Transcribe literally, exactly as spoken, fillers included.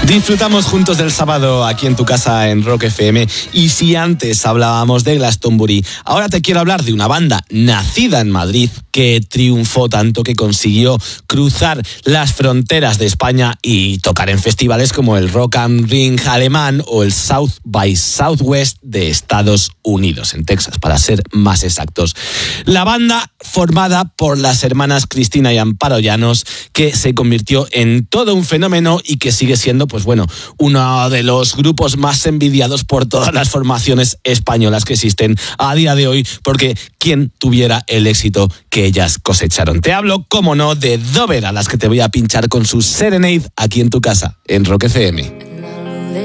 Disfrutamos juntos del sábado aquí en tu casa en Rock F M. Y si antes hablábamos de Glastonbury, ahora te quiero hablar de una banda nacida en Madrid que triunfó tanto que consiguió cruzar las fronteras de España y tocar en festivales como el Rock am Ring alemán o el South by Southwest de Estados Unidos, en Texas, para ser más exactos. La banda, formada por las hermanas Cristina y Amparo Llanos, que se convirtió en todo un fenómeno y que sigue siendo, pues bueno, uno de los grupos más envidiados por todas las formaciones españolas que existen a día de hoy, porque ¿quién tuviera el éxito que ellas cosecharon? Te hablo, como no, de Dover, a las que te voy a pinchar con su Serenade aquí en tu casa, en Rock F M.